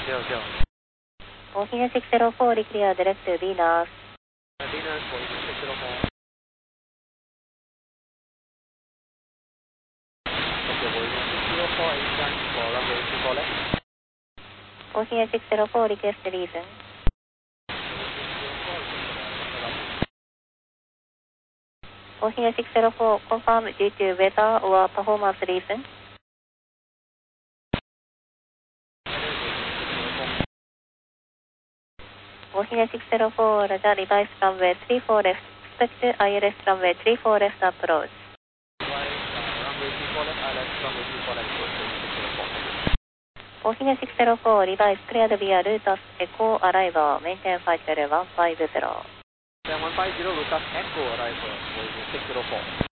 600. Booking 604, clear direct to Venus. Venus, Booking 604. Okay, Booking 604, incline for runway 24 left. Booking 604, request reason. Booking 604, confirm due to weather or performance reason. Booking 604, Roger, revise runway 34 left. Expect ILS runway 34 left approach. Runway 34 left, ILS runway 34 left, Booking 604. Booking 604, revise cleared via Lutas Echo arrival, maintain flight level 150. 150, Lutas Echo arrival, Booking 604.